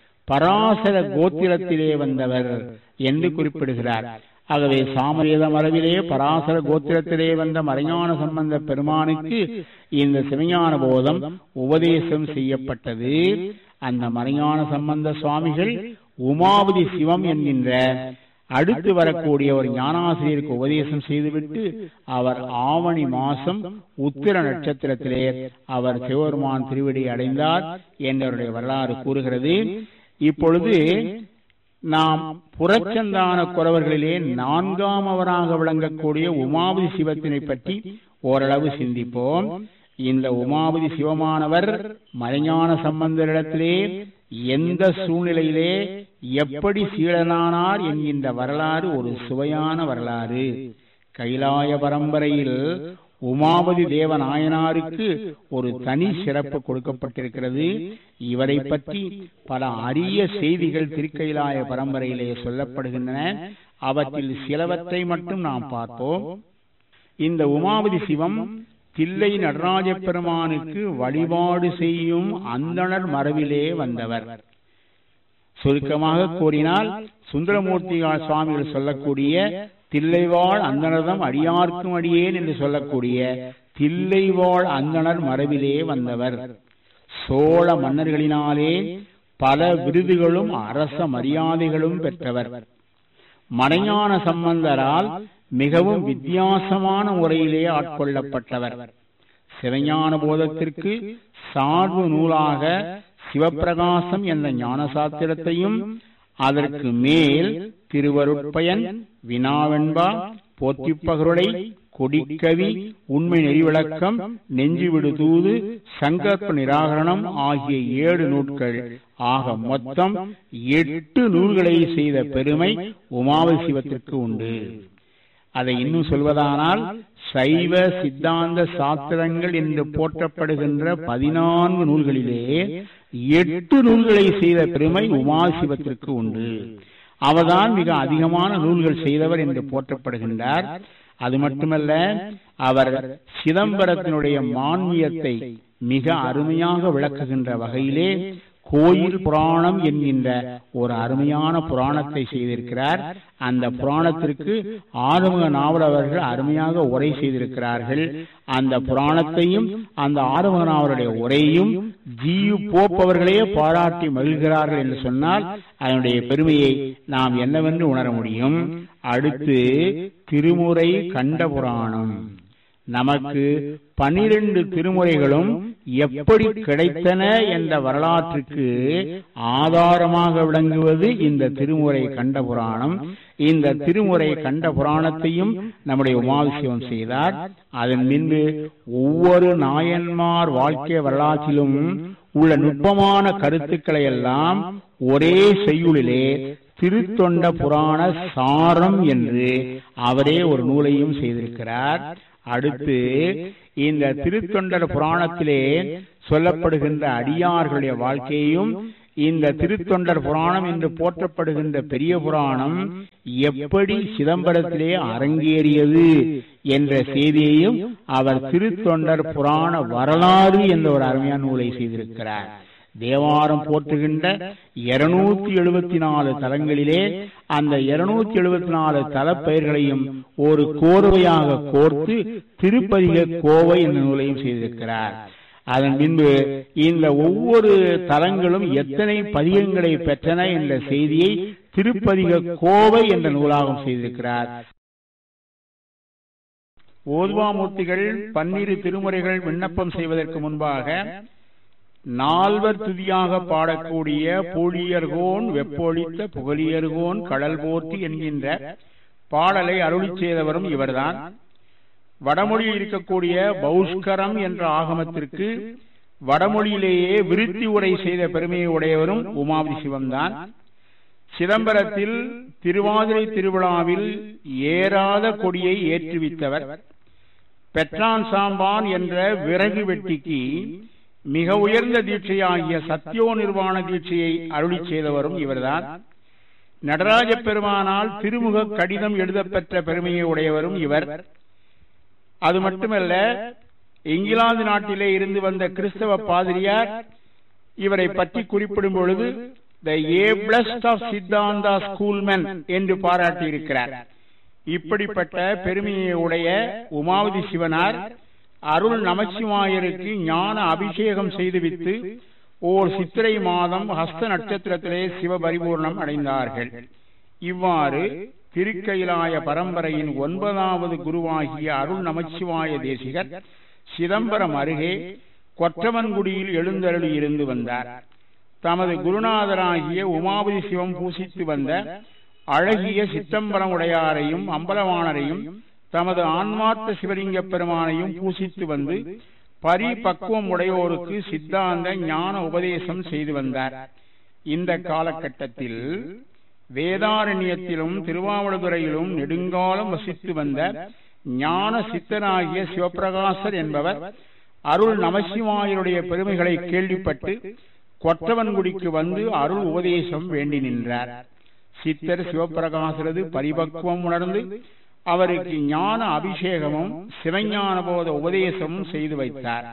பராசர கோத்திரத்திலே வந்தவர் என்று குறிப்பிடுகிறார். ஆகவே சாமவேத மரபிலே பராசர கோத்திரத்திலே வந்த மறைஞான சம்பந்த பெருமானுக்கு இந்த சிவஞான போதம் உபதேசம் செய்யப்பட்டது. அந்த மறைஞான சம்பந்த சுவாமிகள் உமாவதி சிவம் என்கின்ற அடுத்து வரக்கூடிய ஒரு ஞானாசிரியருக்கு உபதேசம் செய்துவிட்டு அவர் ஆவணி மாசம் உத்திர நட்சத்திரத்திலே அவர் சிவபெருமான் திருவடி அடைந்தார் என்றவருடைய வரலாறு கூறுகிறது. இப்பொழுது நாம் புறச்சந்தான குறவர்களிலே நான்காமவராக விளங்கக்கூடிய உமாவதி சிவத்தினை பற்றி ஓரளவு சிந்திப்போம். இந்த உமாவதி சிவமானவர் மறைஞான சம்பந்தரிடத்திலே எந்த சூழ்நிலையிலே எப்படி சீடனானார் என்கின்ற வரலாறு ஒரு சுவையான வரலாறு. கைலாய பரம்பரையில் உமாவதி தேவநாயனாருக்கு ஒரு தனி சிறப்பு கொடுக்கப்பட்டிருக்கிறது. இவரை பற்றி பல அரிய செய்திகள் திருக்கைலாய பரம்பரையிலே சொல்லப்படுகின்றன. அவற்றில் சிலவற்றை மட்டும் நாம் பார்ப்போம். இந்த உமாவதி சிவம் தில்லை நடராஜ பெருமானுக்கு வழிபாடு செய்யும் அந்தணர் மரபிலே வந்தவர். சுருக்கமாக கூறினால், சுந்தரமூர்த்தி சுவாமிகள் சொல்லக்கூடிய தில்லைவாழ் அந்தணர்தம் அடியார்க்கும் அடியேன் என்று சொல்லக்கூடிய தில்லைவாழ் அந்தணர் மரபிலே வந்தவர். சோழ மன்னர்களினாலே பல விருதுகளும் அரச மரியாதைகளும் பெற்றவர். மறைஞான சம்பந்தரால் மிகவும் வித்தியாசமான முறையிலே ஆட்கொள்ளப்பட்டவர். சிவஞான போதத்திற்கு சார்பு நூலாக சிவப்பிரகாசம் என்ற ஞான சாத்திரத்தையும், அதற்கு மேல் திருவருட்பயன், வினாவெண்பா, போற்றிப்பகருடை, கொடிக்கவி, உண்மை நெறிவிளக்கம், நெஞ்சுவிடு தூது, சங்கற்ப நிராகரணம் ஆகிய 7 நூல்கள் ஆக மொத்தம் 8 நூல்களை செய்த பெருமை உமாவதி சிவத்திற்கு உண்டு. அதை இன்னும் சொல்வதானால், சைவ சித்தாந்த சாஸ்திரங்கள் என்று போற்றப்படுகின்ற 14 நூல்களிலே 8 நூல்களை செய்த பெருமை உமாசிவத்திற்கு உண்டு. அவர்தான் மிக அதிகமான நூல்கள் செய்தவர் என்று போற்றப்படுகின்றார். அது மட்டுமல்ல, அவர் சிதம்பரத்தினுடைய மான்மியத்தை மிக அருமையாக விளக்குகின்ற வகையிலே கோயில் புராணம் என்கின்ற ஒரு அருமையான புராணத்தை செய்திருக்கிறார். அந்த புராணத்திற்கு ஆறுமுக நாவலர் அவர்கள் அருமையாக உரை செய்திருக்கிறார்கள். அந்த புராணத்தையும் அந்த ஆறுமுக நாவலுடைய உரையும் ஜியு போப்பவர்களே பாராட்டி மகிழ்கிறார்கள் என்று சொன்னால் அதனுடைய பெருமையை நாம் என்னவென்று உணர முடியும். அடுத்து திருமுறை கண்ட புராணம். நமக்கு 12 திருமுறைகளும் எப்படி கிடைத்தன என்ற வரலாற்றுக்கு ஆதாரமாக விளங்குவது இந்த திருமுறை கண்ட புராணம். இந்த திருமுறை கண்ட புராணத்தையும் நம்முடைய உமாவிசிவம் செய்தார். அதன் பின்பு ஒவ்வொரு நாயன்மார் வாழ்க்கை வரலாற்றிலும் உள்ள நுட்பமான கருத்துக்களை எல்லாம் ஒரே செய்யுளிலே திருத்தொண்ட புராண சாரம் என்று அவரே ஒரு நூலையும் செய்திருக்கிறார். அடுத்து இந்த திருத்தொண்டர் புராணத்திலே சொல்லப்படுகின்ற அடியார்களுடைய வாழ்க்கையையும் இந்த திருத்தொண்டர் புராணம் என்று போற்றப்படுகின்ற பெரிய புராணம் எப்படி சிதம்பரத்திலே அரங்கேறியது என்ற செய்தியையும் அவர் திருத்தொண்டர் புராண வரலாறு என்ற ஒரு அருமையான நூலை செய்திருக்கிறார். தேவாரம் போற்றுகின்ற 274 தலங்களிலே அந்த 274 தலப்பெயர்களையும் ஒரு கோர்வையாக கோர்த்து திருப்பதிக கோவை என்ற நூலையும் செய்திருக்கிறார். அதன் பின்பு இந்த ஒவ்வொரு தலங்களும் எத்தனை பதிகங்களை பெற்றன என்ற செய்தியை திருப்பதிக கோவை என்ற நூலாகவும் செய்திருக்கிறார். ஓதுவாமூர்த்திகள் 12 திருமுறைகள் விண்ணப்பம் செய்வதற்கு முன்பாக 4 துதியாக பாடக்கூடிய பூழியர்கோன் வெப்பொழித்த புகழியர்கோன் கடல் போற்றி என்கின்ற பாடலை அருளி செய்தவரும் இவர்தான். வடமொழியில் இருக்கக்கூடிய பௌஷ்கரம் என்ற ஆகமத்திற்கு வடமொழியிலேயே விருத்தி உரை செய்த பெருமையை உடையவரும் உமாபதி சிவம்தான். சிதம்பரத்தில் திருவாதிரை திருவிழாவில் ஏறாத கொடியை ஏற்றுவித்தவர். பெற்றான் சாம்பான் என்ற விறகு வெட்டிக்கு மிக உயர்ந்த தீட்சையாகிய சத்தியோ நிர்வாண தீட்சையை அருளி செய்தவரும் இவர்தான். நடராஜ பெருமானால் திருமுக கடிதம் எழுதப்பெற்ற பெருமையை உடையவரும் இவர். அது மட்டுமல்ல, இங்கிலாந்து நாட்டிலே இருந்து வந்த கிறிஸ்தவ பாதிரியார் இவரை பற்றி குறிப்பிடும் பொழுது தி ஏபிளஸ்ட் ஆஃப் சித்தாந்தா ஸ்கூல்மேன் என்று பாராட்டியிருக்கிறார். இப்படிப்பட்ட பெருமையை உடைய உமாவதி சிவனார் அருள் நமச்சிவாயருக்கு ஞான அபிஷேகம் செய்துவித்து ஓர் சித்திரை மாதம் ஹஸ்த நட்சத்திரத்திலே சிவ பரிபூர்ணம் அடைந்தார்கள். இவ்வாறு திருக்கைலாய பரம்பரையின் 9வது குருவாகிய அருள் நமச்சிவாய தேசிகர் சிதம்பரம் அருகே கொற்றவன்குடியில் எழுந்தருளி இருந்து வந்தார். தமது குருநாதராகிய உமாபதி சிவம் பூசித்து வந்த அழகிய சித்தம்பரம் உடையாரையும் அம்பலவாணரையும் தமது ஆன்மார்த்த சிவலிங்க பெருமானையும் பூசித்து வந்து பரிபக்குவம் உடையோருக்கு சித்தாந்த ஞான உபதேசம் செய்து வந்தார். இந்த காலகட்டத்தில் வேதாரண்யத்திலும் திருவாவடுதுறையிலும் நெடுங்காலம் வசித்து வந்த ஞான சித்தனாகிய சிவபிரகாசர் என்பவர் அருள் நமசிவாயருடைய பெருமைகளை கேள்விப்பட்டு கொற்றவன்குடிக்கு வந்து அருள் உபதேசம் வேண்டி நின்றார். சித்தர் சிவபிரகாசரது பரிபக்குவம் உணர்ந்து அவருக்கு ஞான அபிஷேகமும் சிவஞான போத உபதேசமும் செய்து வைத்தார்.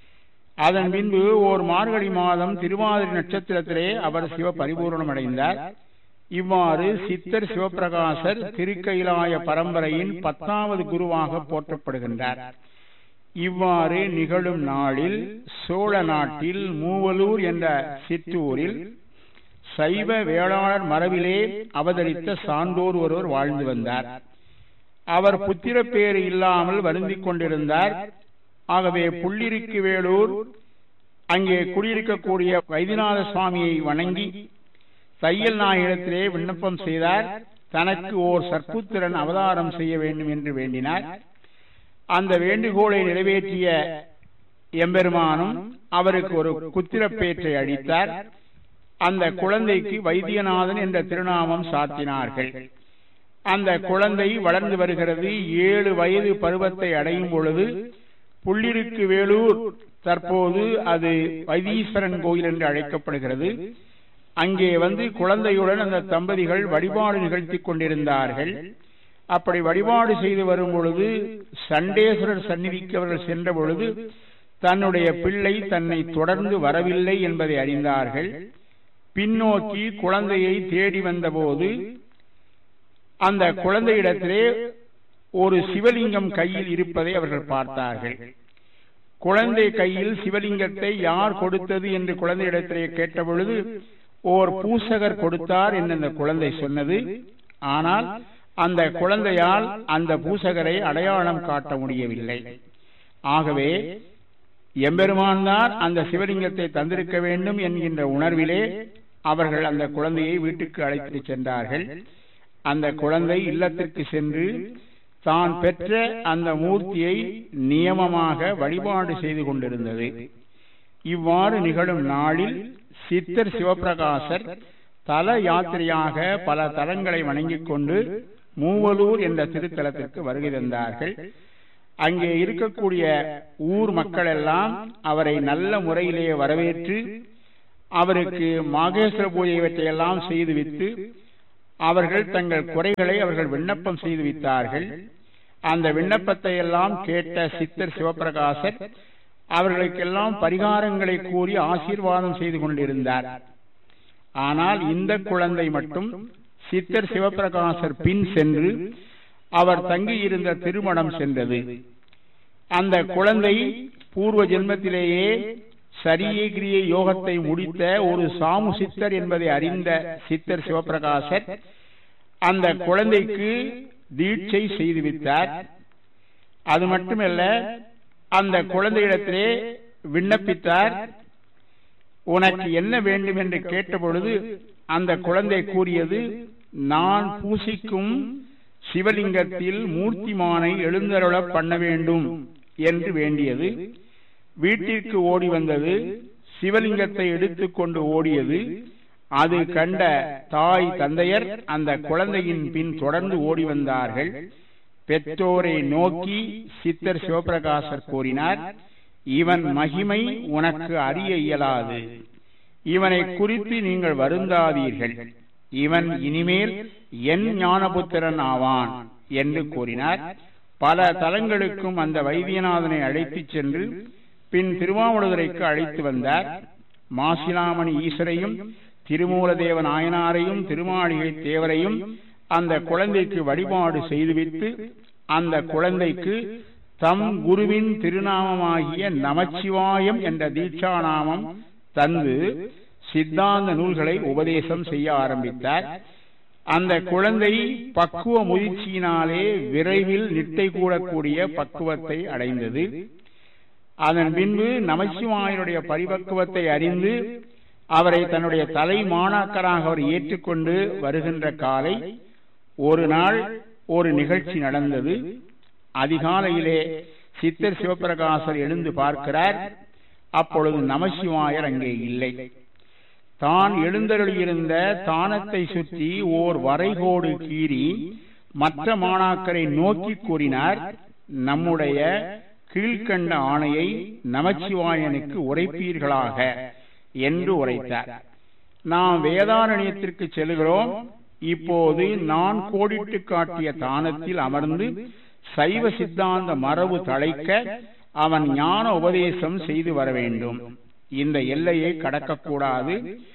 அதன் பின்பு ஓர் மார்கழி மாதம் திருவாதிரை நட்சத்திரத்திலே அவர் சிவ பரிபூர்ணம் அடைந்தார். இவ்வாறு சித்தர் சிவபிரகாசர் திருக்கைலாய பரம்பரையின் 10வது குருவாக போற்றப்படுகின்றார். இவ்வாறு நிகழும் நாளில் சோழ நாட்டில் மூவலூர் என்ற சிற்றூரில் சைவ வேளாளர் மரபிலே அவதரித்த சான்றோர் ஒருவர் வாழ்ந்து வந்தார். அவர் புத்திர பேறு இல்லாமல் வருந்திக் கொண்டிருந்தார். ஆகவே புள்ளிருக்கு வேலூர் அங்கே குடியிருக்கக்கூடிய வைத்தியநாத சுவாமியை வணங்கி தையல் நாயகத்திலே விண்ணப்பம் செய்தார். தனக்கு ஓர் சற்புத்திரன் அவதாரம் செய்ய வேண்டும் என்று வேண்டினார். அந்த வேண்டுகோளை நிறைவேற்றிய எம்பெருமானும் அவருக்கு ஒரு குத்திரப்பேற்றை அளித்தார். அந்த குழந்தைக்கு வைத்தியநாதன் என்ற திருநாமம் சாத்தினார்கள். அந்த குழந்தை வளர்ந்து வருகிறது. 7 வயது பருவத்தை அடையும் பொழுது புள்ளிருக்கு வேலூர் தற்போது அது வைத்தீஸ்வரன் கோயில் என்று அழைக்கப்படுகிறது. அங்கே வந்து குழந்தையுடன் அந்த தம்பதிகள் வழிபாடு நிகழ்த்தி கொண்டிருந்தார்கள். அப்படி வழிபாடு செய்து வரும் பொழுது சண்டேஸ்வரர் சந்நிதிக்கு அவர்கள் சென்ற பொழுது தன்னுடைய பிள்ளை தன்னை தொடர்ந்து வரவில்லை என்பதை அறிந்தார்கள். பின்னோக்கி குழந்தையை தேடி வந்தபோது அந்த குழந்தையிடத்திலே ஒரு சிவலிங்கம் கையில் இருப்பதை அவர்கள் பார்த்தார்கள். குழந்தை கையில் சிவலிங்கத்தை யார் கொடுத்தது என்று குழந்தையிடத்திலே கேட்ட பொழுது ஓர் பூசகர் கொடுத்தார் என்று அந்த குழந்தை சொன்னது. ஆனால் அந்த குழந்தையால் அந்த பூசகரை அடையாளம் காட்ட முடியவில்லை. ஆகவே எம்பெருமான் தான் அந்த சிவலிங்கத்தை தந்திருக்க வேண்டும் என்கின்ற உணர்விலே அவர்கள் அந்த குழந்தையை வீட்டுக்கு அழைத்து சென்றார்கள். அந்த குழந்தை இல்லத்திற்கு சென்று தான் பெற்ற அந்த மூர்த்தியை நியமமாக வழிபாடு செய்து கொண்டிருந்தது. இவ்வாறு நிகழும் நாளில் சித்தர் சிவபிரகாசர் தல யாத்திரையாக பல தலங்களை வணங்கிக் கொண்டு மூவலூர் என்ற திருத்தலத்திற்கு வருகை தந்தார்கள். அங்கே இருக்கக்கூடிய ஊர் மக்கள் எல்லாம் அவரை நல்ல முறையிலே வரவேற்று அவருக்கு மாகேஸ்வர பூஜை இவற்றையெல்லாம் செய்துவித்து அவர்கள் தங்கள் குறைகளை அவர்கள் விண்ணப்பம் செய்து வைத்தார்கள். அந்த விண்ணப்பத்தை எல்லாம் கேட்ட சித்தர் சிவபிரகாசர் அவர்களுக்கெல்லாம் பரிகாரங்களை கூறி ஆசீர்வாதம் செய்து கொண்டிருந்தார். ஆனால் இந்த குழந்தை மட்டும் சித்தர் சிவபிரகாசர் பின் சென்று அவர் தங்கியிருந்த திருமணம் சென்றது. அந்த குழந்தை பூர்வ ஜென்மத்திலேயே சரியகிரிய யோகத்தை முடித்த ஒரு சாமு சித்தர் என்பதை அறிந்த சித்தர் சிவபிரகாசர் அந்த குழந்தைக்கு தீட்சை செய்துவித்தார். அது மட்டுமல்ல, அந்த குழந்தையிடத்திலே விண்ணப்பித்தார். உனக்கு என்ன வேண்டும் என்று கேட்டபொழுது அந்த குழந்தை கூறியது, நான் பூசிக்கும் சிவலிங்கத்தில் மூர்த்திமானை எழுந்தருள பண்ண வேண்டும் என்று வேண்டியது. வீட்டிற்கு ஓடி வந்தது. சிவலிங்கத்தை எடுத்துக்கொண்டு ஓடியது. அது கண்ட தாய் தந்தையர் அந்த குழந்தையின் பின் தொடர்ந்து ஓடி வந்தார்கள். பெற்றோரை நோக்கி சித்தர் சிவபிரகாசர் கூறினார், இவன் மகிமை உனக்கு அறிய இயலாது. இவனை குறித்து நீங்கள் வருந்தாதீர்கள். இவன் இனிமேல் என் ஞானபுத்திரன் ஆவான் என்று கூறினார். பல தலங்களுக்கும் அந்த வைத்தியநாதனை அழைத்துச் சென்று பின் திருவாவடுதுறைக்கு அழைத்து வந்தார். மாசிலாமணி ஈஸ்வரையும் திருமூலதேவ நாயனாரையும் திருமாளிகை தேவரையும் அந்த குழந்தைக்கு வழிபாடு செய்துவிட்டு அந்த குழந்தைக்கு தம் குருவின் திருநாமமாகிய நமச்சிவாயம் என்ற தீட்சா நாமம் தந்து சித்தாந்த நூல்களை உபதேசம் செய்ய ஆரம்பித்தார். அந்த குழந்தை பக்குவ முதிர்ச்சியினாலே விரைவில் நிட்டை கூடக்கூடிய பக்குவத்தை அடைந்தது. அதன் பின்பு நமச்சிவாயனுடைய பரிபக்குவத்தை அறிந்து அவரை தன்னுடைய தலை மாணாக்கராக அவர் ஏற்றுக்கொண்டு வருகின்ற காலை ஒரு நாள் ஒரு நிகழ்ச்சி நடந்தது. அதிகாலையிலே சித்தர் சிவபிரகாசர் எழுந்து பார்க்கிறார். அப்பொழுது நமசிவாயர் அங்கே இல்லை. தான் எழுந்தருளியிருந்த தானத்தை சுற்றி ஓர் வரைகோடு கீறி மற்ற மாணாக்கரை நோக்கி கூறினார், நம்முடைய கீழ்கண்ட ஆணையை நமச்சிவாயனுக்கு உரைப்பீர்களாக என்று உரைத்தார். நாம் வேதாரண்யத்திற்கு செல்கிறோம். இப்போது நான் கோடிட்டு காட்டிய தானத்தில் அமர்ந்து சைவ சித்தாந்த மரபு தழைக்க அவன் ஞான உபதேசம் செய்து வர வேண்டும். இந்த எல்லையை கடக்கக்கூடாது.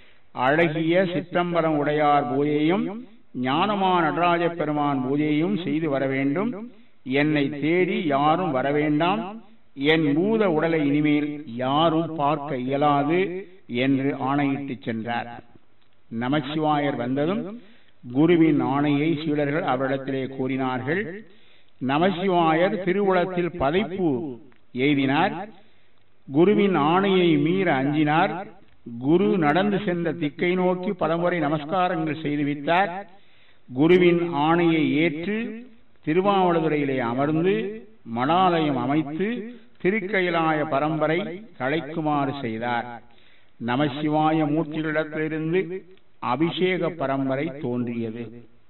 அழகிய சிற்றம்பரம் உடையார் பூஜையும் ஞானமா நடராஜ பெருமான் பூஜையும் செய்து வர வேண்டும். என்னை தேடி யாரும் வர வேண்டாம். என் பூத உடலை இனிமேல் யாரும் பார்க்க இயலாது என்று ஆணையிட்டு சென்றார். நமச்சிவாயர் வந்ததும் குருவின் ஆணையை சீடர்கள் அவரிடத்திலே கூறினார்கள். நமசிவாயர் திருவுளத்தில் பதைப்பு எய்தினார். குருவின் ஆணையை மீற அஞ்சினார். குரு நடந்து சென்ற திக்கை நோக்கி பலமுறை நமஸ்காரங்கள் செய்துவிட்டார். குருவின் ஆணையை ஏற்று திருவாவடுதுறையிலே அமர்ந்து மடாலயம் அமைத்து திருக்கைலாய பரம்பரை தழைக்குமாறு செய்தார். நமசிவாய மூர்த்திகளிடத்திலிருந்து அபிஷேக பரம்பரை தோன்றியது.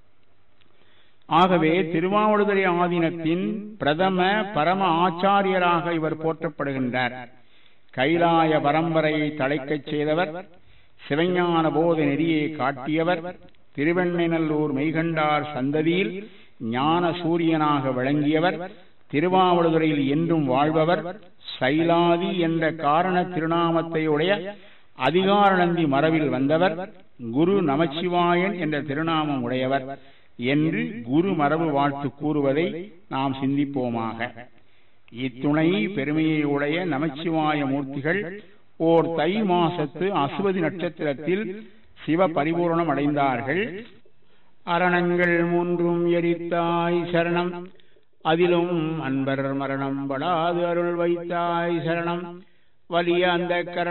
ஆகவே திருவாவடுதுறை ஆதீனத்தின் பிரதம பரம ஆச்சாரியராக இவர் போற்றப்படுகின்றார். கைலாய பரம்பரையை தழைக்கச் செய்தவர், சிவஞான போத நெறியை காட்டியவர், திருவெண்ணைநல்லூர் மெய்கண்டார் சந்ததியில் ஞான சூரியனாக விளங்கியவர், திருவாவடுதுறையில் என்றும் வாழ்பவர், சைலாதி என்ற காரண திருநாமத்தை உடைய அதிகாரநந்தி மரபில் வந்தவர், குரு நமச்சிவாயன் என்ற திருநாமம் உடையவர் என்று குரு மரபு வாழ்த்து கூறுவதை நாம் சிந்திப்போமாக. இத்துணை பெருமையை உடைய நமச்சிவாய மூர்த்திகள் ஓர் தை மாசத்து அசுவதி நட்சத்திரத்தில் சிவ பரிபூரணம் அடைந்தார்கள். அரணங்கள் மூன்றும் எரித்தாய் சரணம், அதிலும் அன்பர் மரணம் படாது அருள் வைத்தாய் சரணம், வலிய அந்த